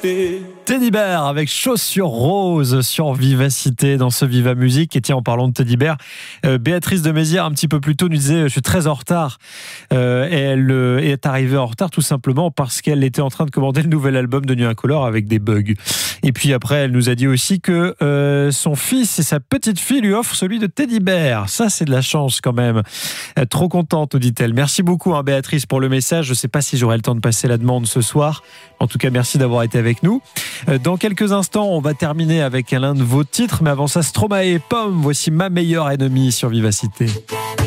Teddy Bear avec Chaussures Roses sur Vivacité dans ce Viva Musique. Et tiens, en parlant de Teddy Bear, Béatrice de Mézières un petit peu plus tôt nous disait je suis très en retard. Et elle est arrivée en retard tout simplement parce qu'elle était en train de commander le nouvel album de Nuit Incolore avec des bugs. Et puis après, elle nous a dit aussi que son fils et sa petite fille lui offrent celui de Teddy Bear. Ça, c'est de la chance quand même. Trop contente, nous dit-elle. Merci beaucoup, Béatrice, pour le message. Je ne sais pas si j'aurai le temps de passer la demande ce soir. En tout cas, merci d'avoir été avec nous. Dans quelques instants, on va terminer avec l'un de vos titres. Mais avant ça, Stromae et Pomme. Voici Ma meilleure ennemie sur Vivacité.